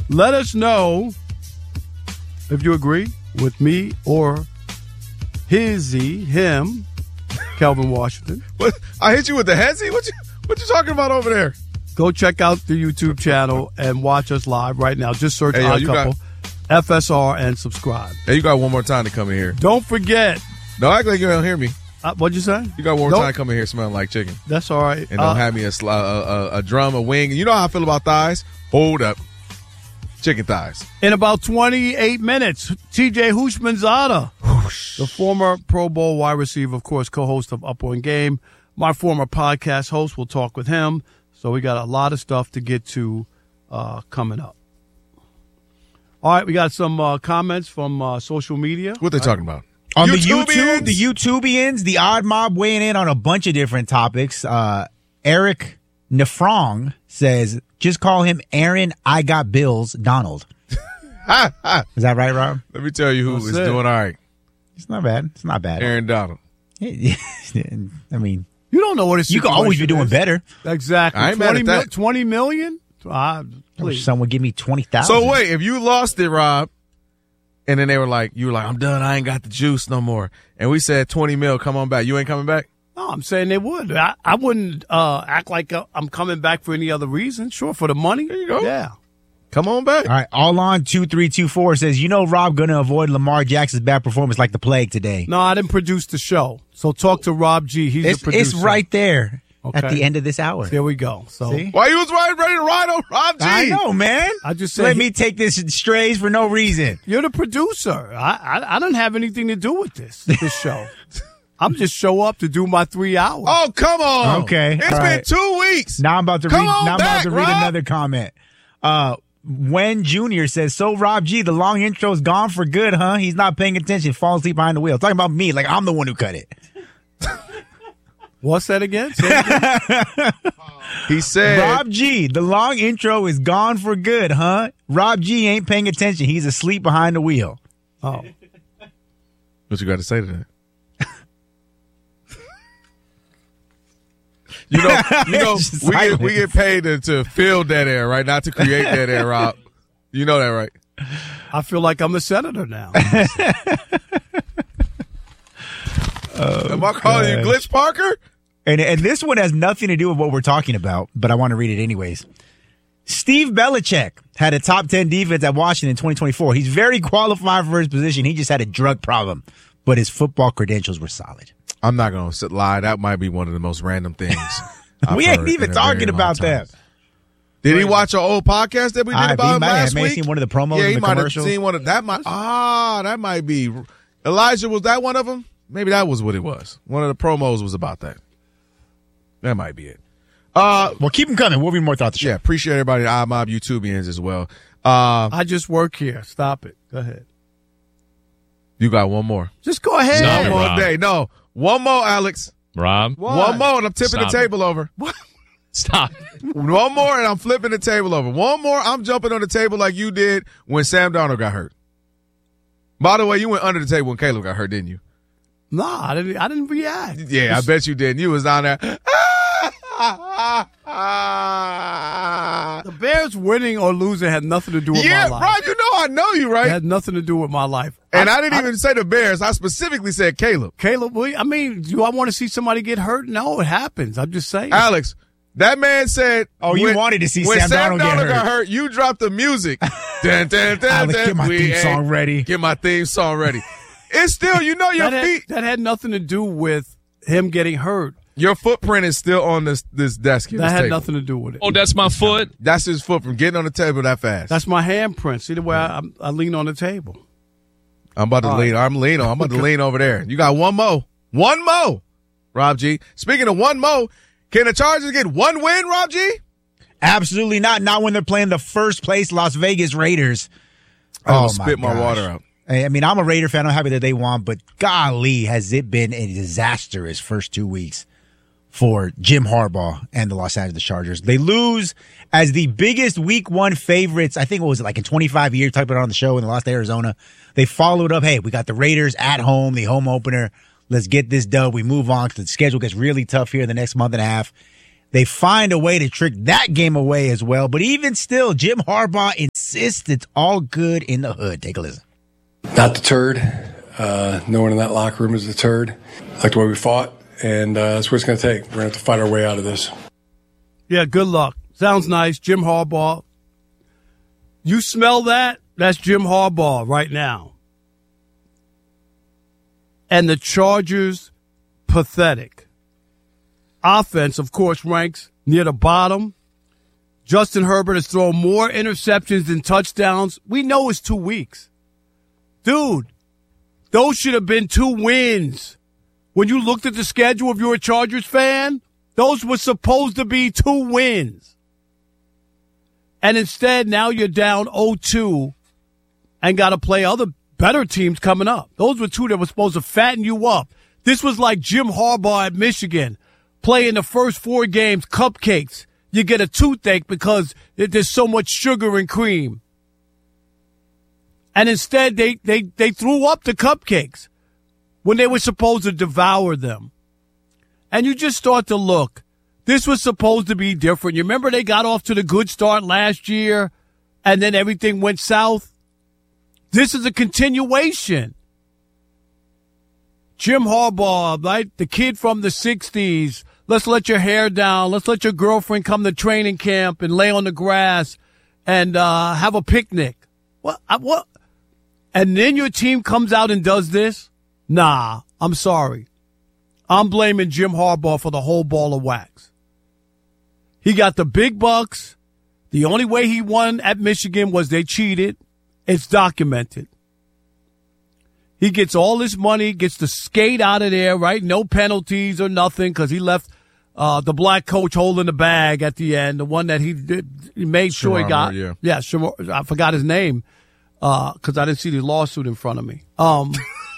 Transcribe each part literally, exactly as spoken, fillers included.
Let us know if you agree with me or hizzy, him, Kelvin Washington. What? I hit you with the hezzy? What you what you talking about over there? Go check out the YouTube channel and watch us live right now. Just search Hey, yo, Odd you Couple, got- F S R, and subscribe. Hey, you got one more time to come in here. Don't forget. Don't act like you don't hear me. Uh, what'd you say? You got one more Don't- time to come in here smelling like chicken. That's all right. And don't Uh, have me a, sli- a, a, a drum, a wing. You know how I feel about thighs? Hold up. Chicken thighs. In about twenty-eight minutes, T J Houshmandzadeh, the former Pro Bowl wide receiver, of course, co-host of Up On Game, my former podcast host. We'll talk with him. So we got a lot of stuff to get to uh, coming up. All right, we got some uh, comments from uh, social media. What they talking about? On the YouTubians? YouTube, the YouTubians, the Odd Mob weighing in on a bunch of different topics. Uh, Eric Nefrong says, just call him Aaron I Got Bills Donald. Is that right, Rob? Let me tell you who That's is it. doing all right. It's not bad. It's not bad. Aaron Donald. I mean, You don't know what his you can always be situation doing is. better. Exactly. I ain't mad at mil- that. twenty million? Uh, I wish please. someone give me twenty thousand. So wait, if you lost it, Rob, and then they were like, you were like, I'm done. I ain't got the juice no more. And we said twenty mil, come on back. You ain't coming back? No, I'm saying they would. I, I wouldn't uh, act like uh, I'm coming back for any other reason. Sure, for the money. There you go. Yeah. Come on back. All right, all on two three two four says, you know Rob gonna avoid Lamar Jackson's bad performance like the plague today. No, I didn't produce the show. So talk to Rob G. He's It's, the producer. it's right there at Okay. the end of this hour. There we go. So See? Why you was right, ready to ride on Rob G? I know, man. I just said Let he- me take this strays for no reason. you're the producer. I, I I don't have anything to do with this this show. I'm just show up to do my three hours. Oh, come on. Okay, It's all been right. two weeks. Now I'm about to Come read. on Now I'm back, about to read Rob. another comment. Uh, Wen Junior says, "So Rob G, the long intro's gone for good, huh? He's not paying attention, falling asleep behind the wheel." Talking about me, like I'm the one who cut it. What's that again? Say it again? He said, Rob G, the long intro is gone for good, huh? Rob G ain't paying attention. He's asleep behind the wheel. Oh, what you got to say to that? You know, you know, Just we get, silence. we get paid to, to fill that air, right? Not to create that air, Rob. You know that, right? I feel like I'm a senator now. Am I calling you Glitch Parker? And and this one has nothing to do with what we're talking about, but I want to read it anyways. Steve Belichick had a top ten defense at Washington in twenty twenty-four. He's very qualified for his position. He just had a drug problem, but his football credentials were solid. I'm not going to lie. That might be one of the most random things. I've We ain't heard even in a talking very long about time. that. Did he watch an old podcast that we did I- about he him might have last maybe week? seen one of the promos yeah, and he the might commercials. have seen one of that. Might ah, that might be Elijah. Was that one of them? Maybe that was what it was. One of the promos was about that. That might be it. Uh, Well, keep them coming. We'll read more throughout the show. yeah, appreciate everybody, I Mob YouTubians as well. Uh, I just work here. Stop it. Go ahead. you got one more. Just go ahead. Stop One it, more Rob. day. No, one more, Alex. Rob, One more, and I'm tipping Stop the it. table over. stop. One more, and I'm flipping the table over. One more, I'm jumping on the table like you did when Sam Darnold got hurt. By the way, you went under the table when Caleb got hurt, didn't you? No, I didn't. I didn't react. Yeah, I bet you didn't. You was down there. The Bears winning or losing had nothing to do with Yeah, my life. Rob, you know I know you, It right? had nothing to do with my life. And I, didn't even say the Bears. I specifically said Caleb. Caleb, Williams, I mean, do I want to see somebody get hurt? No, it happens. I'm just saying. Alex, that man said. Oh, you when- wanted to see when Sam Sam Darnold get hurt. got hurt. You dropped the music. dun, dun, dun, Alex, dun. get my We theme ain't- song ready. Get my theme song ready. It's still, you know, your that, feet, had, that had nothing to do with him getting hurt. your footprint is still on this this desk here. That this had table. nothing to do with it. Oh, that's my foot. That's his foot from getting on the table that fast. That's my handprint. See the way I, I, I lean on the table. I'm about to All lean. right. I'm leaning. I'm about to lean over there. You got one mo. One mo. Rob G. Speaking of one mo, can the Chargers get one win, Rob G? Absolutely not. Not when they're playing the first place Las Vegas Raiders. I Oh, almost my spit my gosh. water out. I mean, I'm a Raider fan. I'm happy that they won, but golly, has it been a disastrous first two weeks for Jim Harbaugh and the Los Angeles Chargers. They lose as the biggest week one favorites. I think what was it, like in twenty-five years, talked about it on the show, and they lost to Arizona. They followed up, hey, we got the Raiders at home, the home opener. Let's get this done. We move on because the schedule gets really tough here in the next month and a half. They find a way to trick that game away as well. But even still, Jim Harbaugh in assists. It's all good in the hood. Take a listen. Not deterred. Uh, no one in that locker room is deterred. I like the way we fought, and uh, that's what it's going to take. We're going to have to fight our way out of this. Yeah, good luck. Sounds nice. Jim Harbaugh. You smell that? That's Jim Harbaugh right now. And the Chargers, pathetic. Offense, of course, ranks near the bottom. Justin Herbert has thrown more interceptions than touchdowns. We know it's two weeks. Dude, those should have been two wins. When you looked at the schedule, if you're a Chargers fan, those were supposed to be two wins. And instead, now you're down oh two and got to play other better teams coming up. Those were two that were supposed to fatten you up. This was like Jim Harbaugh at Michigan, playing the first four games, cupcakes. You get a toothache because there's so much sugar and cream. And instead, they, they, they threw up the cupcakes when they were supposed to devour them. And you just start to look. This was supposed to be different. You remember they got off to the good start last year, and then everything went south? This is a continuation. Jim Harbaugh, right? The kid from the sixties. Let's let your hair down. Let's let your girlfriend come to training camp and lay on the grass and uh, have a picnic. What? What? And then your team comes out and does this? Nah, I'm sorry. I'm blaming Jim Harbaugh for the whole ball of wax. He got the big bucks. The only way he won at Michigan was they cheated. It's documented. He gets all this money, gets to skate out of there, right? No penalties or nothing because he left uh, the black coach holding the bag at the end, the one that he did, he made sure he got. Yeah, yeah Shamar, I forgot his name because uh, I didn't see the lawsuit in front of me. Um,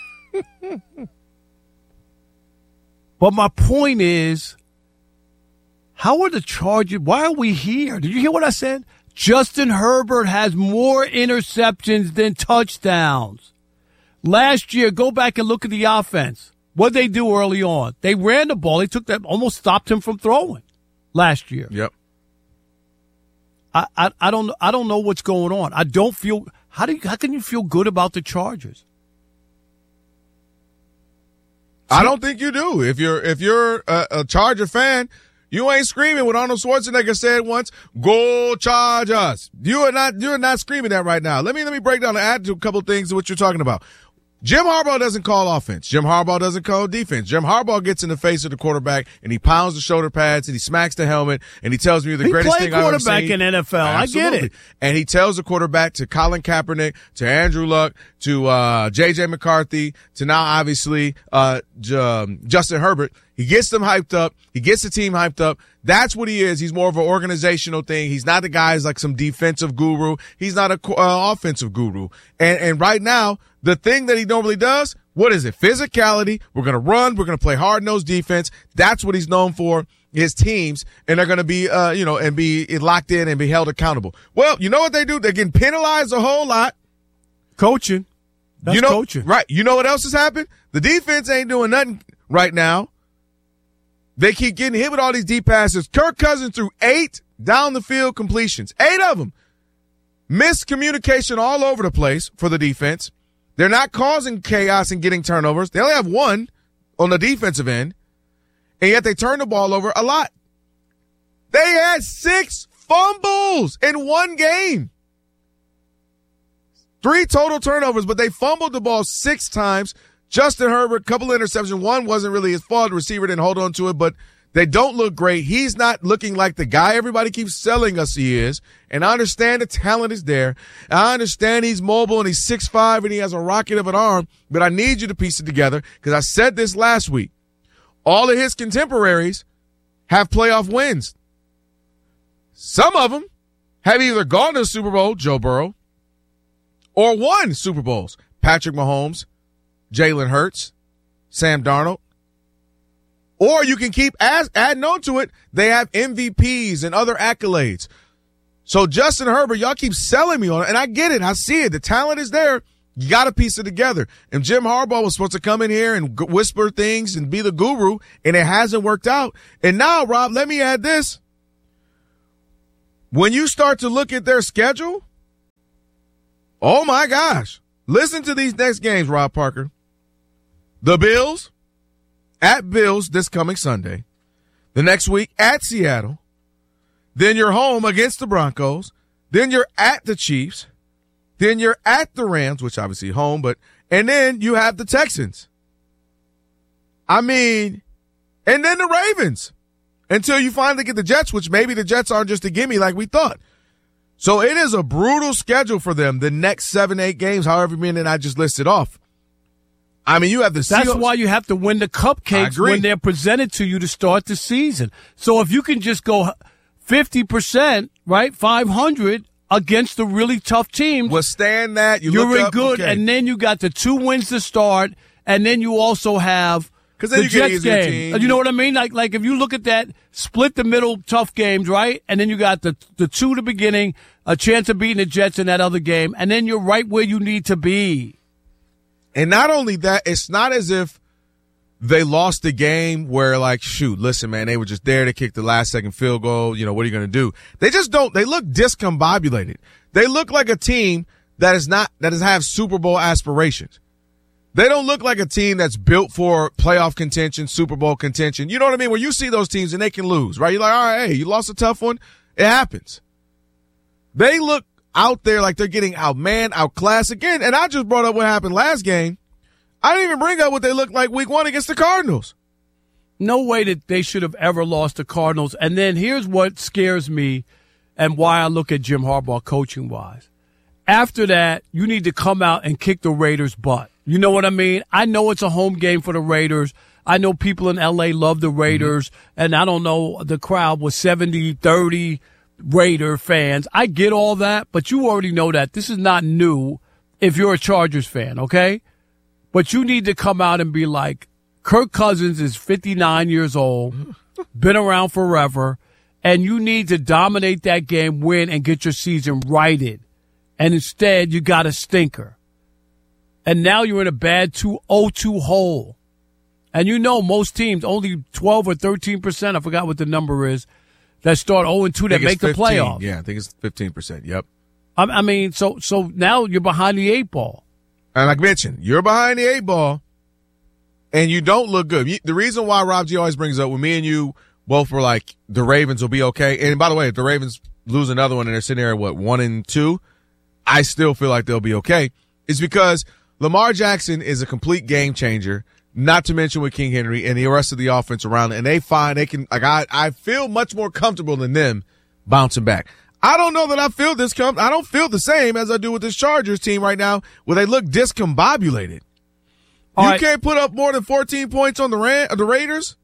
but my point is, how are the Chargers? Why are we here? Did you hear what I said? Justin Herbert has more interceptions than touchdowns. Last year, go back and look at the offense. What they do early on? They ran the ball. They took that, almost stopped him from throwing last year. Yep. I, I, I don't I don't know what's going on. I don't feel how do you, how can you feel good about the Chargers? I don't think you do. If you're if you're a, a Charger fan, you ain't screaming what Arnold Schwarzenegger said once. Go Chargers! You are not you're not screaming that right now. Let me let me break down and add to a couple things to what you're talking about. Jim Harbaugh doesn't call offense. Jim Harbaugh doesn't call defense. Jim Harbaugh gets in the face of the quarterback and he pounds the shoulder pads and he smacks the helmet and he tells me you're the he greatest thing I've ever seen. He played quarterback in N F L. Absolutely. I get it. And he tells the quarterback to Colin Kaepernick, to Andrew Luck, to uh J J McCarthy, to now obviously uh J- um, Justin Herbert. He gets them hyped up. He gets the team hyped up. That's what he is. He's more of an organizational thing. He's not the guy who's like some defensive guru. He's not a uh, offensive guru. And and right now, the thing that he normally does, what is it? Physicality. We're going to run. We're going to play hard-nosed defense. That's what he's known for, his teams, and they're going to be, uh, you know, and be locked in and be held accountable. Well, you know what they do? They're getting penalized a whole lot. Coaching. That's you know, coaching. Right. You know what else has happened? The defense ain't doing nothing right now. They keep getting hit with all these deep passes. Kirk Cousins threw eight down the field completions. Eight of them. Miscommunication all over the place for the defense. They're not causing chaos and getting turnovers. They only have one on the defensive end, and yet they turn the ball over a lot. They had six fumbles in one game. Three total turnovers, but they fumbled the ball six times. Justin Herbert, couple of interceptions. One wasn't really his fault. The receiver didn't hold on to it, but they don't look great. He's not looking like the guy everybody keeps selling us he is. And I understand the talent is there. I understand he's mobile and he's six five and he has a rocket of an arm, but I need you to piece it together because I said this last week. All of his contemporaries have playoff wins. Some of them have either gone to the Super Bowl, Joe Burrow, or won Super Bowls. Patrick Mahomes, Jalen Hurts, Sam Darnold. Or you can keep add, adding on to it. They have M V Ps and other accolades. So Justin Herbert, y'all keep selling me on it, and I get it. I see it. The talent is there. You got to piece it together. And Jim Harbaugh was supposed to come in here and g- whisper things and be the guru, and it hasn't worked out. And now, Rob, let me add this. When you start to look at their schedule, Oh, my gosh. Listen to these next games, Rob Parker. The Bills, at Bills this coming Sunday. The next week, at Seattle. Then you're home against the Broncos. Then you're at the Chiefs. Then you're at the Rams, which obviously home, but and then you have the Texans. I mean, and then the Ravens until you finally get the Jets, which maybe the Jets aren't just a gimme like we thought. So it is a brutal schedule for them the next seven, eight games, however many I just listed off. I mean, you have the That's Seahawks. why you have to win the cupcakes when they're presented to you to start the season. So if you can just go fifty percent, right, five hundred against the really tough teams. Withstand that. You you're look in up, good, okay. and then you got the two wins to start, and then you also have then the you Jets get game. team. You know what I mean? Like, like if you look at that, split the middle tough games, right? And then you got the the two at the beginning, a chance of beating the Jets in that other game, and then you're right where you need to be. And not only that, it's not as if they lost the game where, like, shoot, listen, man, they were just there to kick the last second field goal. You know, what are you going to do? They just don't. They look discombobulated. They look like a team that is not, that is have Super Bowl aspirations. They don't look like a team that's built for playoff contention, Super Bowl contention. You know what I mean? Where you see those teams and they can lose, right? You're like, all right, hey, you lost a tough one. It happens. They look out there like they're getting outmanned, outclassed again. And I just brought up what happened last game. I didn't even bring up what they looked like week one against the Cardinals. No way that they should have ever lost the Cardinals. And then here's what scares me and why I look at Jim Harbaugh coaching-wise. After that, you need to come out and kick the Raiders' butt. You know what I mean? I know it's a home game for the Raiders. I know people in L A love the Raiders. Mm-hmm. And I don't know, the crowd was seventy thirty Raider fans. I get all that, but you already know that. This is not new if you're a Chargers fan, okay? But you need to come out and be like, Kirk Cousins is fifty-nine years old, been around forever, and you need to dominate that game, win, and get your season righted. And instead, you got a stinker. And now you're in a bad two oh two hole. And you know most teams, only twelve or thirteen percent, I forgot what the number is, that start oh and two that make the playoffs. Yeah, I think it's fifteen percent. Yep. I, I mean, so so now you're behind the eight ball. And like I mentioned, you're behind the eight ball, and you don't look good. You, the reason why Rob G always brings up, when me and you both were like, the Ravens will be okay. And by the way, if the Ravens lose another one and they're sitting there at, what, one and two, I still feel like they'll be okay. It's because Lamar Jackson is a complete game changer, not to mention with King Henry and the rest of the offense around it. And they find they can, like, I, I feel much more comfortable than them bouncing back. I don't know that I feel this com- I don't feel the same as I do with this Chargers team right now, where they look discombobulated. All you right. can't put up more than fourteen points on the Ran- the Raiders.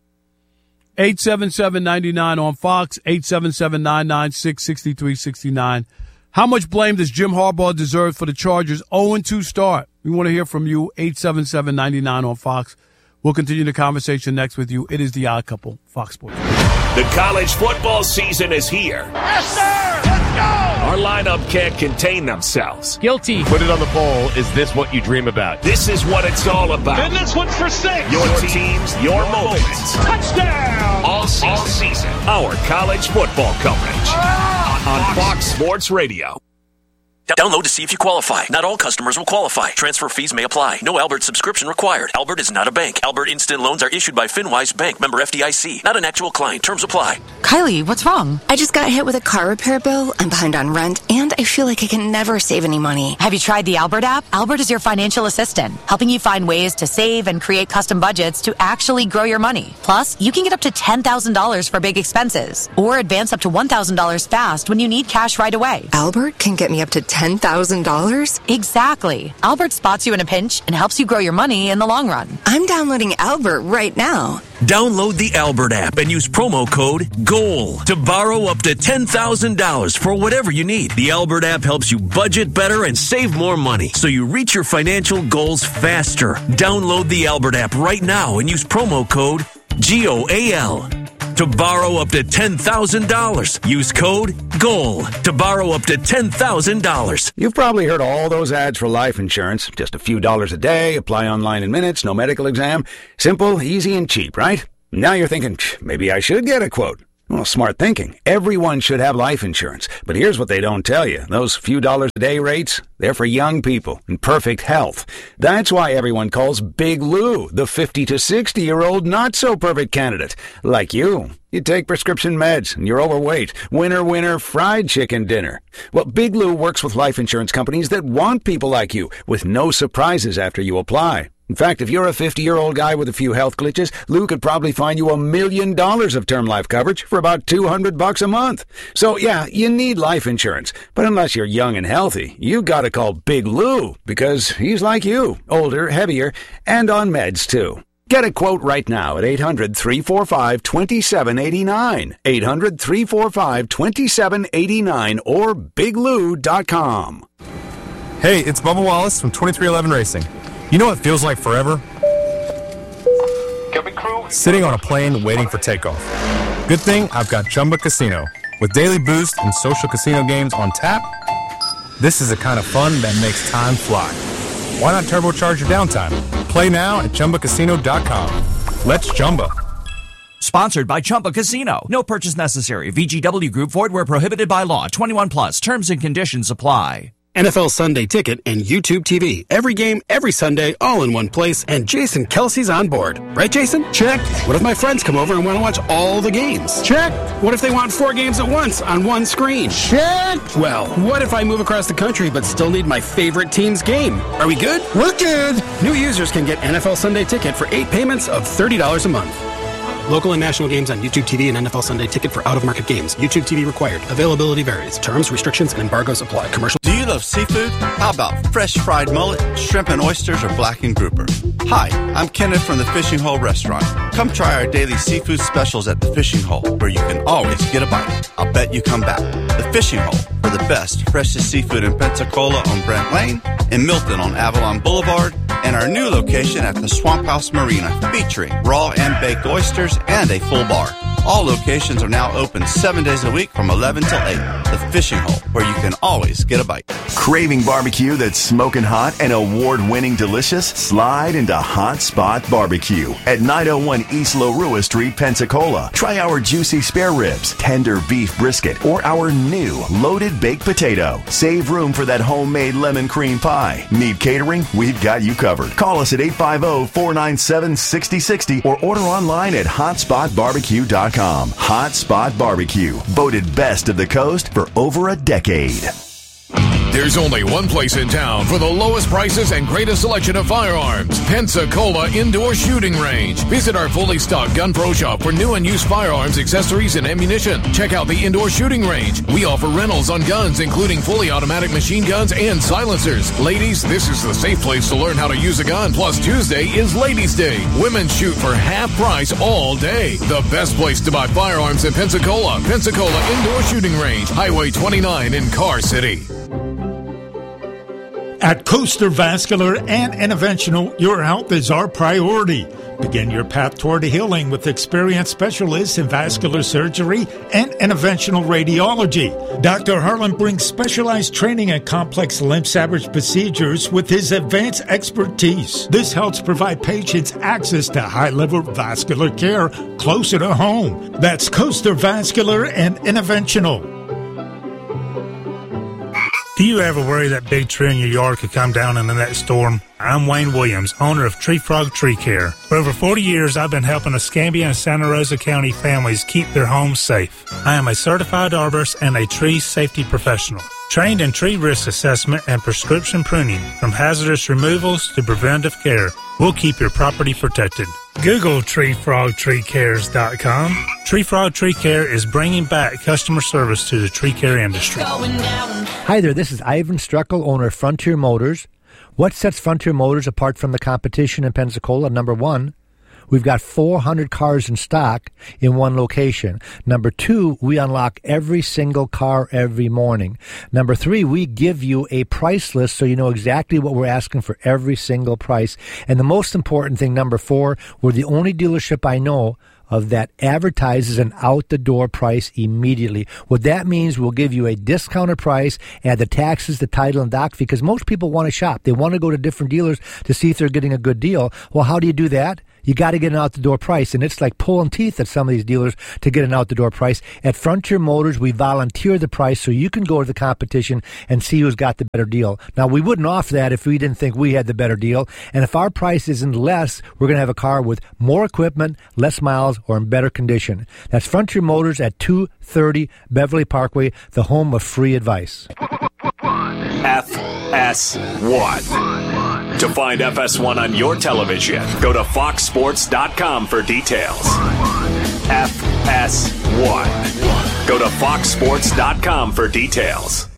eight seven seven, nine nine on Fox, eight seven seven, nine nine six, six three six nine. How much blame does Jim Harbaugh deserve for the Chargers' oh and two start? We want to hear from you, eight seven seven, nine nine on Fox. We'll continue the conversation next with you. It is The Odd Couple, Fox Sports. The college football season is here. Yes, sir! Let's go! Our lineup can't contain themselves. Guilty. Put it on the poll. Is this what you dream about? This is what it's all about. And this one's for six. Your teams, your moments. Touchdown! All season. All season. Our college football coverage. Ah! On Fox Sports Radio. Download to see if you qualify. Not all customers will qualify. Transfer fees may apply. No Albert subscription required. Albert is not a bank. Albert Instant Loans are issued by FinWise Bank, member F D I C. Not an actual client. Terms apply. Kylie, what's wrong? I just got hit with a car repair bill. I'm behind on rent, and I feel like I can never save any money. Have you tried the Albert app? Albert is your financial assistant, helping you find ways to save and create custom budgets to actually grow your money. Plus, you can get up to ten thousand dollars for big expenses, or advance up to one thousand dollars fast when you need cash right away. Albert can get me up to ten thousand dollars? Exactly. Albert spots you in a pinch and helps you grow your money in the long run. I'm downloading Albert right now. Download the Albert app and use promo code GOAL to borrow up to ten thousand dollars for whatever you need. The Albert app helps you budget better and save more money so you reach your financial goals faster. Download the Albert app right now and use promo code G O A L to borrow up to ten thousand dollars. Use code GOAL to borrow up to ten thousand dollars. You've probably heard all those ads for life insurance. Just a few dollars a day, apply online in minutes, no medical exam. Simple, easy, and cheap, right? Now you're thinking, maybe I should get a quote. Well, smart thinking. Everyone should have life insurance. But here's what they don't tell you. Those few dollars a day rates, they're for young people in perfect health. That's why everyone calls Big Lou the fifty to sixty-year-old not-so-perfect candidate. Like you. You take prescription meds and you're overweight. Winner, winner, fried chicken dinner. Well, Big Lou works with life insurance companies that want people like you with no surprises after you apply. In fact, if you're a fifty-year-old guy with a few health glitches, Lou could probably find you a million dollars of term life coverage for about two hundred bucks a month. So, yeah, you need life insurance. But unless you're young and healthy, you gotta call Big Lou because he's like you, older, heavier, and on meds, too. Get a quote right now at eight hundred, three four five, two seven eight nine, eight hundred, three four five, two seven eight nine, or big lou dot com. Hey, it's Bubba Wallace from twenty-three eleven Racing. You know what feels like forever? Sitting on a plane waiting for takeoff. Good thing I've got Chumba Casino. With daily boost and social casino games on tap, this is the kind of fun that makes time fly. Why not turbocharge your downtime? Play now at Chumba Casino dot com. Let's Chumba. Sponsored by Chumba Casino. No purchase necessary. V G W Group. Void where prohibited by law. twenty-one plus. Terms and conditions apply. N F L Sunday Ticket and YouTube T V. Every game, every Sunday, all in one place, and Jason Kelsey's on board. Right, Jason? Check. What if my friends come over and want to watch all the games? Check. What if they want four games at once on one screen? Check. Well, what if I move across the country but still need my favorite team's game? Are we good? We're good. New users can get N F L Sunday Ticket for eight payments of thirty dollars a month. Local and national games on YouTube T V and N F L Sunday Ticket for out-of-market games. YouTube T V required. Availability varies. Terms, restrictions, and embargoes apply. Commercial. Do you love seafood? How about fresh fried mullet, shrimp and oysters, or blackened grouper? Hi, I'm Kenneth from the Fishing Hole Restaurant. Come try our daily seafood specials at the Fishing Hole, where you can always get a bite. I'll bet you come back. The Fishing Hole, for the best, freshest seafood in Pensacola on Brent Lane, in Milton on Avalon Boulevard, and our new location at the Swamp House Marina, featuring raw and baked oysters and a full bar. All locations are now open seven days a week from eleven till eight. The Fishing Hole, where you can always get a bite. Craving barbecue that's smoking hot and award-winning delicious? Slide into Hot Spot Barbecue at nine oh one East Larua Street, Pensacola. Try our juicy spare ribs, tender beef brisket, or our new loaded baked potato. Save room for that homemade lemon cream pie. Need catering? We've got you covered. Call us at eight five zero, four nine seven, six zero six zero or order online at hot spot barbecue dot com. Hot Spot Barbecue, voted best of the coast for over a decade. There's only one place in town for the lowest prices and greatest selection of firearms. Pensacola Indoor Shooting Range. Visit our fully stocked Gun Pro shop for new and used firearms, accessories, and ammunition. Check out the Indoor Shooting Range. We offer rentals on guns, including fully automatic machine guns and silencers. Ladies, this is the safe place to learn how to use a gun. Plus, Tuesday is Ladies' Day. Women shoot for half price all day. The best place to buy firearms in Pensacola. Pensacola Indoor Shooting Range. Highway twenty-nine in Car City. At Coaster Vascular and Interventional, your health is our priority. Begin your path toward healing with experienced specialists in vascular surgery and interventional radiology. Doctor Harlan brings specialized training in complex limb salvage procedures with his advanced expertise. This helps provide patients access to high-level vascular care closer to home. That's Coaster Vascular and Interventional. Do you ever worry that big tree in your yard could come down in the next storm? I'm Wayne Williams, owner of Tree Frog Tree Care. For over forty years, I've been helping Escambia and Santa Rosa County families keep their homes safe. I am a certified arborist and a tree safety professional. Trained in tree risk assessment and prescription pruning, from hazardous removals to preventive care, we'll keep your property protected. Google tree frog tree cares dot com. Tree Frog Tree Care is bringing back customer service to the tree care industry. Hi there, this is Ivan Struckel, owner of Frontier Motors. What sets Frontier Motors apart from the competition in Pensacola? Number one, we've got four hundred cars in stock in one location. Number two, we unlock every single car every morning. Number three, we give you a price list so you know exactly what we're asking for every single price. And the most important thing, number four, we're the only dealership I know of that advertises an out-the-door price immediately. What that means, we'll give you a discounted price, add the taxes, the title, and doc, because most people want to shop. They want to go to different dealers to see if they're getting a good deal. Well, how do you do that? you got to get an out-the-door price, and it's like pulling teeth at some of these dealers to get an out-the-door price. At Frontier Motors, we volunteer the price so you can go to the competition and see who's got the better deal. Now, we wouldn't offer that if we didn't think we had the better deal, and if our price isn't less, we're going to have a car with more equipment, less miles, or in better condition. That's Frontier Motors at two thirty Beverly Parkway, the home of free advice. F S one. To find F S one on your television, go to fox sports dot com for details. F S one. Go to fox sports dot com for details.